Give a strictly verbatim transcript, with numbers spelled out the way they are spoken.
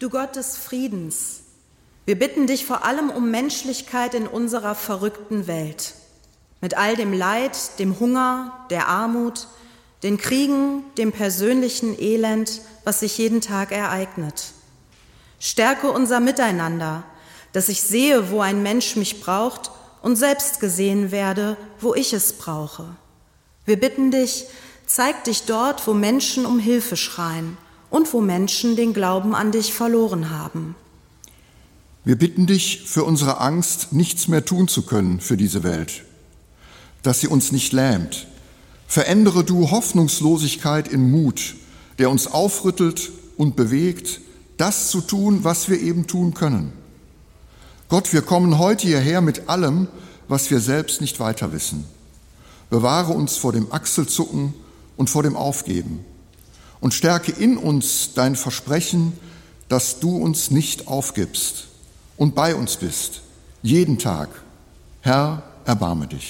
Du Gott des Friedens, wir bitten dich vor allem um Menschlichkeit in unserer verrückten Welt. Mit all dem Leid, dem Hunger, der Armut, den Kriegen, dem persönlichen Elend, was sich jeden Tag ereignet. Stärke unser Miteinander, dass ich sehe, wo ein Mensch mich braucht und selbst gesehen werde, wo ich es brauche. Wir bitten dich, zeig dich dort, wo Menschen um Hilfe schreien und wo Menschen den Glauben an dich verloren haben. Wir bitten dich für unsere Angst, nichts mehr tun zu können für diese Welt, dass sie uns nicht lähmt. Verändere du Hoffnungslosigkeit in Mut, der uns aufrüttelt und bewegt, das zu tun, was wir eben tun können. Gott, wir kommen heute hierher mit allem, was wir selbst nicht weiter wissen. Bewahre uns vor dem Achselzucken und vor dem Aufgeben und stärke in uns dein Versprechen, dass du uns nicht aufgibst und bei uns bist, jeden Tag. Herr, erbarme dich.